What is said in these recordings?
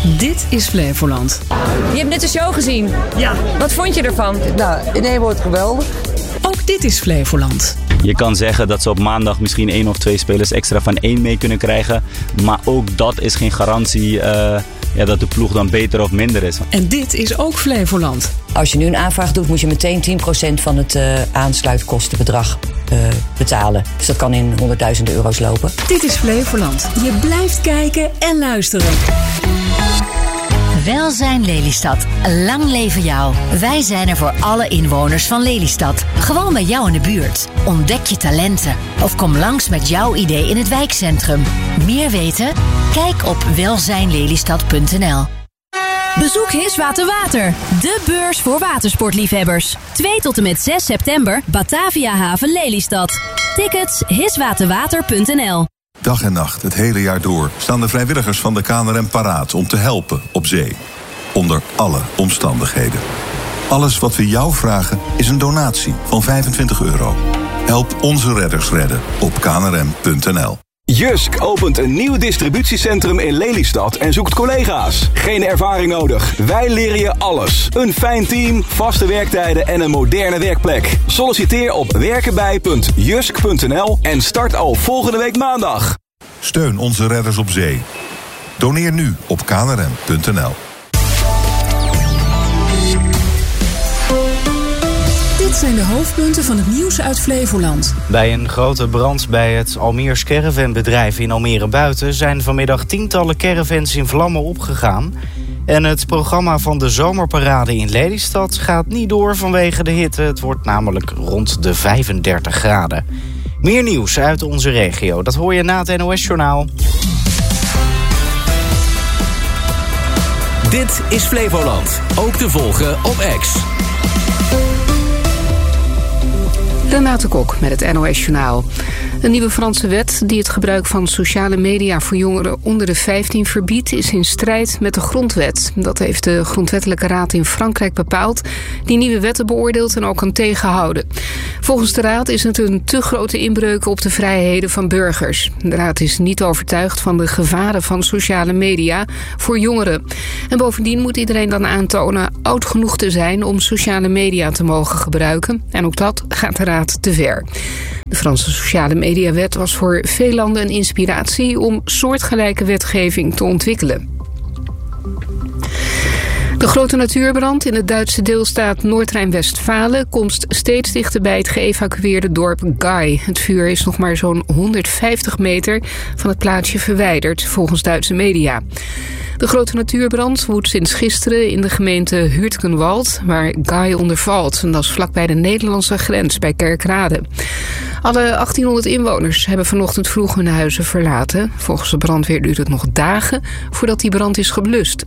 Dit is Flevoland. Je hebt net de show gezien. Ja. Wat vond je ervan? Nou, in één woord geweldig. Ook dit is Flevoland. Je kan zeggen dat ze op maandag misschien 1 of 2 spelers extra van 1 mee kunnen krijgen. Maar ook dat is geen garantie dat de ploeg dan beter of minder is. En dit is ook Flevoland. Als je nu een aanvraag doet, moet je meteen 10% van het aansluitkostenbedrag betalen. Dus dat kan in honderdduizenden euro's lopen. Dit is Flevoland. Je blijft kijken en luisteren. Welzijn Lelystad. Lang leven jou. Wij zijn er voor alle inwoners van Lelystad. Gewoon bij jou in de buurt. Ontdek je talenten. Of kom langs met jouw idee in het wijkcentrum. Meer weten? Kijk op welzijnlelystad.nl. Bezoek Hiswater Water, de beurs voor watersportliefhebbers. 2 tot en met 6 september, Batavia Haven Lelystad. Tickets hiswaterwater.nl. Dag en nacht, het hele jaar door, staan de vrijwilligers van de KNRM paraat om te helpen op zee. Onder alle omstandigheden. Alles wat we jou vragen is een donatie van €25. Help onze redders redden op knrm.nl. Jysk opent een nieuw distributiecentrum in Lelystad en zoekt collega's. Geen ervaring nodig. Wij leren je alles. Een fijn team, vaste werktijden en een moderne werkplek. Solliciteer op werkenbij.jysk.nl en start al volgende week maandag. Steun onze redders op zee. Doneer nu op knrm.nl. Dit zijn de hoofdpunten van het nieuws uit Flevoland. Bij een grote brand bij het Almeers caravanbedrijf in Almere Buiten zijn vanmiddag tientallen caravans in vlammen opgegaan. En het programma van de zomerparade in Lelystad gaat niet door vanwege de hitte. Het wordt namelijk rond de 35 graden. Meer nieuws uit onze regio, dat hoor je na het NOS-journaal. Dit is Flevoland, ook te volgen op X. Renate Kok met het NOS-journaal. Een nieuwe Franse wet die het gebruik van sociale media voor jongeren onder de 15 verbiedt, is in strijd met de grondwet. Dat heeft de Grondwettelijke Raad in Frankrijk bepaald, die nieuwe wetten beoordeelt en ook kan tegenhouden. Volgens de Raad is het een te grote inbreuk op de vrijheden van burgers. De Raad is niet overtuigd van de gevaren van sociale media voor jongeren. En bovendien moet iedereen dan aantonen oud genoeg te zijn om sociale media te mogen gebruiken. En ook dat gaat de Raad te ver. De Franse sociale mediawet was voor veel landen een inspiratie om soortgelijke wetgeving te ontwikkelen. De grote natuurbrand in de Duitse deelstaat Noord-Rijn-Westfalen komt steeds dichter bij het geëvacueerde dorp Gay. Het vuur is nog maar zo'n 150 meter van het plaatsje verwijderd, volgens Duitse media. De grote natuurbrand woedt sinds gisteren in de gemeente Hürtgenwald, waar Gay onder valt. En dat is vlakbij de Nederlandse grens bij Kerkrade. Alle 1800 inwoners hebben vanochtend vroeg hun huizen verlaten. Volgens de brandweer duurt het nog dagen voordat die brand is geblust.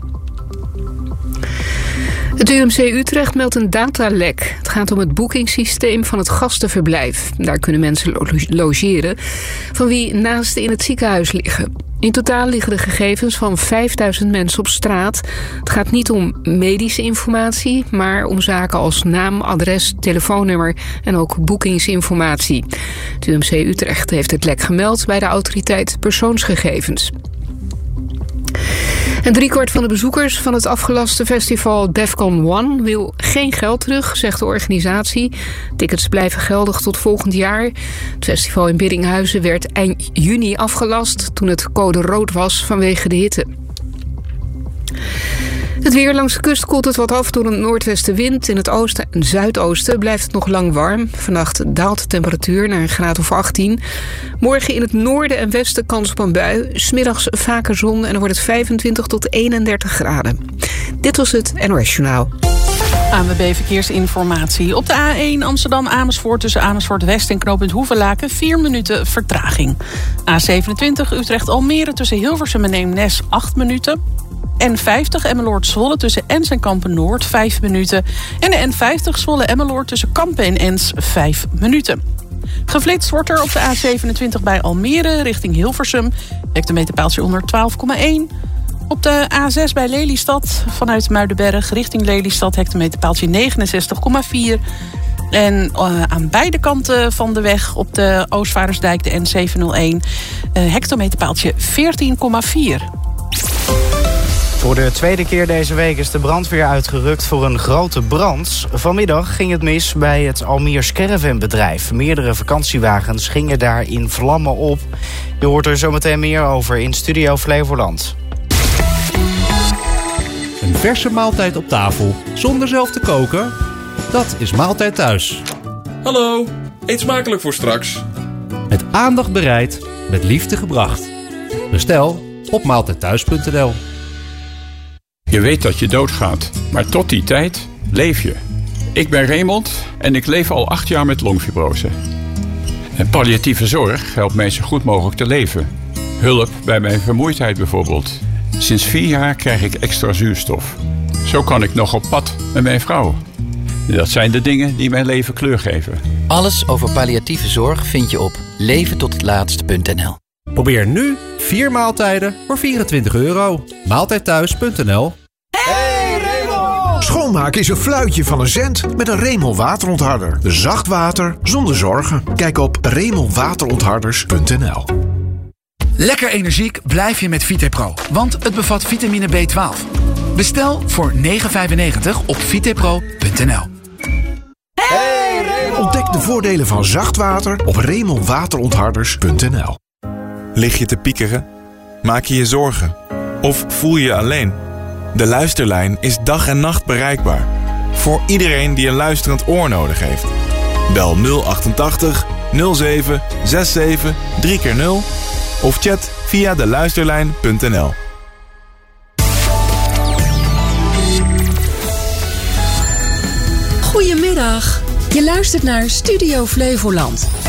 Het UMC Utrecht meldt een datalek. Het gaat om het boekingssysteem van het gastenverblijf. Daar kunnen mensen logeren van wie naasten in het ziekenhuis liggen. In totaal liggen de gegevens van 5000 mensen op straat. Het gaat niet om medische informatie, maar om zaken als naam, adres, telefoonnummer en ook boekingsinformatie. Het UMC Utrecht heeft het lek gemeld bij de autoriteit persoonsgegevens. En 3/4 van de bezoekers van het afgelaste festival Defcon One wil geen geld terug, zegt de organisatie. Tickets blijven geldig tot volgend jaar. Het festival in Biddinghuizen werd eind juni afgelast toen het code rood was vanwege de hitte. Het weer langs de kust koelt het wat af door een noordwestenwind. In het oosten en zuidoosten blijft het nog lang warm. Vannacht daalt de temperatuur naar een graad of 18. Morgen in het noorden en westen kans op een bui. 's Middags vaker zon en dan wordt het 25 tot 31 graden. Dit was het NOS Journaal. ANWB Verkeersinformatie. Op de A1 Amsterdam-Amersfoort tussen Amersfoort West en knooppunt Hoevelaken 4 minuten vertraging. A27 Utrecht-Almere tussen Hilversum en Eemnes 8 minuten. N50 Emmeloord-Zwolle tussen Ens en Kampen-Noord 5 minuten. En de N50 Zwolle-Emmeloord tussen Kampen en Ens 5 minuten. Geflitst wordt er op de A27 bij Almere richting Hilversum. Hectometerpaaltje onder 12,1. Op de A6 bij Lelystad vanuit Muidenberg richting Lelystad hectometerpaaltje 69,4. En aan beide kanten van de weg op de Oostvaardersdijk, de N701, hectometerpaaltje 14,4. Voor de tweede keer deze week is de brandweer uitgerukt voor een grote brand. Vanmiddag ging het mis bij het Almeers caravanbedrijf. Meerdere vakantiewagens gingen daar in vlammen op. Je hoort er zometeen meer over in Studio Flevoland. Een verse maaltijd op tafel, zonder zelf te koken? Dat is Maaltijd Thuis. Hallo, eet smakelijk voor straks. Met aandacht bereid, met liefde gebracht. Bestel op maaltijdthuis.nl. Je weet dat je doodgaat, maar tot die tijd leef je. Ik ben Raymond en ik leef al 8 jaar met longfibrose. En palliatieve zorg helpt mij zo goed mogelijk te leven. Hulp bij mijn vermoeidheid bijvoorbeeld. Sinds 4 jaar krijg ik extra zuurstof. Zo kan ik nog op pad met mijn vrouw. Dat zijn de dingen die mijn leven kleur geven. Alles over palliatieve zorg vind je op leventothetlaatst.nl. Probeer nu 4 maaltijden voor €24. Maaltijdthuis.nl. Hey Remel! Schoonmaken is een fluitje van een cent met een Remel waterontharder. Zacht water zonder zorgen. Kijk op remelwaterontharders.nl. Lekker energiek blijf je met VitaPro, want het bevat vitamine B12. Bestel voor €9,95 op vitapro.nl. Hey Remel! Ontdek de voordelen van zacht water op remelwaterontharders.nl. Lig je te piekeren? Maak je je zorgen? Of voel je je alleen? De Luisterlijn is dag en nacht bereikbaar. Voor iedereen die een luisterend oor nodig heeft. Bel 088 07 67 3x0 of chat via deluisterlijn.nl. Goedemiddag. Je luistert naar Studio Flevoland.